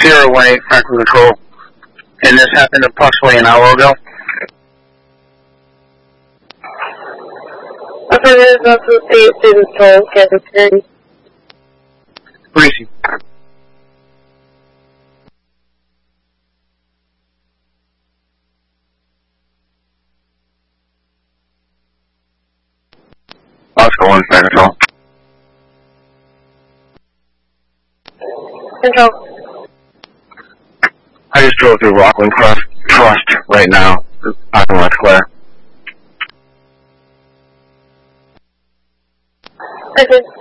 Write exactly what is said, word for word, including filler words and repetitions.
zero one eight Franklin Control. And this happened approximately an hour ago. Affirmative, one two eight, student control, Kansas City. Greasy. Oscar one, Fire Control. Control. I just drove through Rockland Trust, Trust right now. I don't know what's clear. Okay.